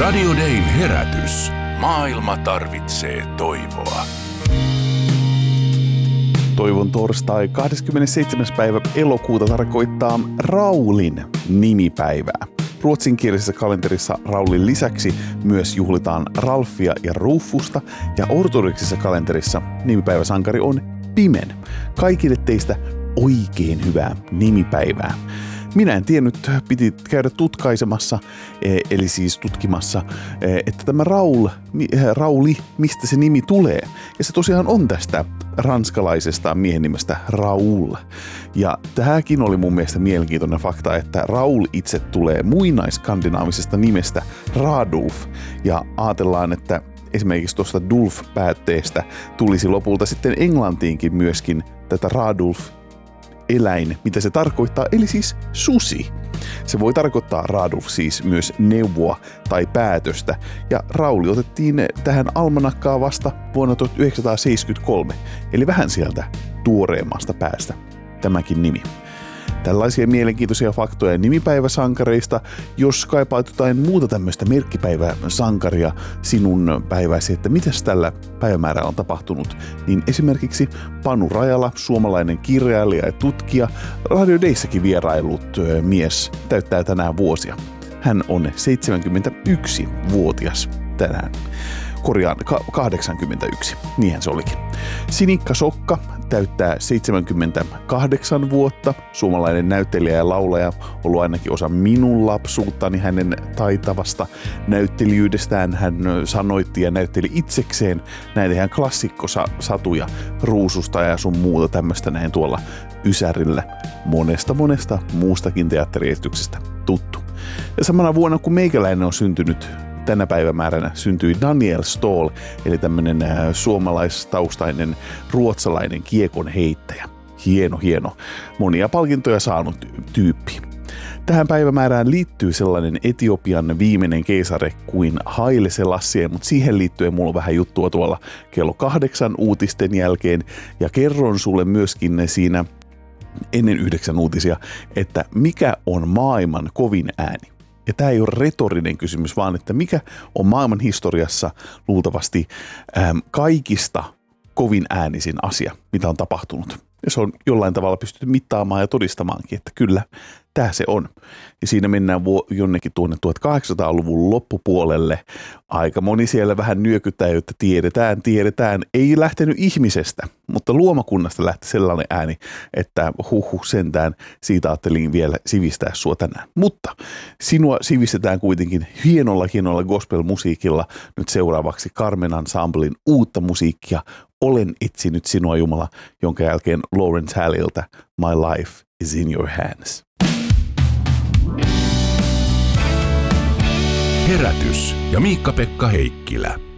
Radio Dayn herätys. Maailma tarvitsee toivoa. Toivon torstai 27. päivä elokuuta tarkoittaa Raulin nimipäivää. Ruotsinkielisessä kalenterissa Raulin lisäksi myös juhlitaan Ralfia ja Rufusta, ja ortodoksisessa kalenterissa nimipäiväsankari on Pimen. Kaikille teistä oikein hyvää nimipäivää. Minä en tiennyt, piti käydä tutkaisemassa, eli siis tutkimassa, että tämä Rauli, mistä se nimi tulee. Ja se tosiaan on tästä ranskalaisesta miehen nimestä Raoul. Ja tämäkin oli mun mielestä mielenkiintoinen fakta, että Raoul itse tulee muinaiskandinaavisesta nimestä Radulf. Ja ajatellaan, että esimerkiksi tuosta Dulf-päätteestä tulisi lopulta sitten Englantiinkin myöskin tätä Radulf eläin, mitä se tarkoittaa, eli siis susi. Se voi tarkoittaa Radulf siis myös neuvoa tai päätöstä, ja Rauli otettiin tähän almanakkaan vasta vuonna 1973, eli vähän sieltä tuoreemmasta päästä tämäkin nimi. Tällaisia mielenkiintoisia faktoja nimipäiväsankareista. Jos kaipaat jotain muuta tämmöistä merkkipäiväsankaria sinun päiväsi, että mitäs tällä päivämäärällä on tapahtunut, niin esimerkiksi Panu Rajala, suomalainen kirjailija ja tutkija, Radio Dayssäkin vierailut mies, täyttää tänään vuosia. Hän on 71-vuotias tänään. 81, niinhän se olikin. Sinikka Sokka täyttää 78 vuotta. Suomalainen näyttelijä ja laulaja, ollut ainakin osa minun lapsuuttani hänen taitavasta näyttelijöydestään. Hän sanoitti ja näytteli itsekseen näitä ihan klassikkosatuja Ruususta ja sun muuta tämmöistä näin tuolla Ysärillä. Monesta muustakin teatteriesityksestä tuttu. Ja samana vuonna kun meikäläinen on syntynyt, tänä päivämääränä syntyi Daniel Ståhl, eli tämmöinen suomalaistaustainen ruotsalainen kiekon heittäjä. Hieno. Monia palkintoja saanut tyyppi. Tähän päivämäärään liittyy sellainen Etiopian viimeinen keisari kuin Haile Selassie, mutta siihen liittyen mulla on vähän juttua tuolla kello 8 uutisten jälkeen, ja kerron sulle myöskin siinä ennen 9 uutisia, että mikä on maailman kovin ääni. Ja tämä ei ole retorinen kysymys, vaan että mikä on maailman historiassa luultavasti kaikista kovin äänisin asia, mitä on tapahtunut. Ja se on jollain tavalla pystytty mittaamaan ja todistamaankin, että kyllä, tämä se on. Ja siinä mennään jonnekin tuonne 1800-luvun loppupuolelle. Aika moni siellä vähän nyökyttää, että tiedetään. Ei lähtenyt ihmisestä, mutta luomakunnasta lähti sellainen ääni, että sentään, siitä ajattelin vielä sivistää sua tänään. Mutta sinua sivistetään kuitenkin hienolla gospel-musiikilla nyt seuraavaksi Carmen Ensemblen uutta musiikkia. Olen etsinyt sinua Jumala, jonka jälkeen Lawrence Hallilta My Life is in Your Hands. Herätys ja Miikka-Pekka Heikkilä.